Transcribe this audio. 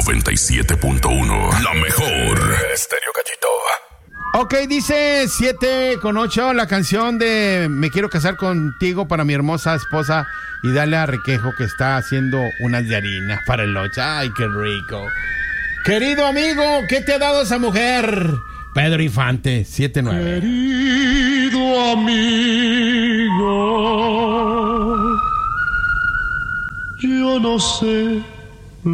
97.1, la mejor. Estéreo Gallito. Ok, dice 7:08 la canción de Me quiero casar contigo para mi hermosa esposa y darle a Requejo que está haciendo unas de harina para el lunch. Ay, qué rico. Querido amigo, ¿qué te ha dado esa mujer? Pedro Infante, 7-9. Querido amigo, yo no sé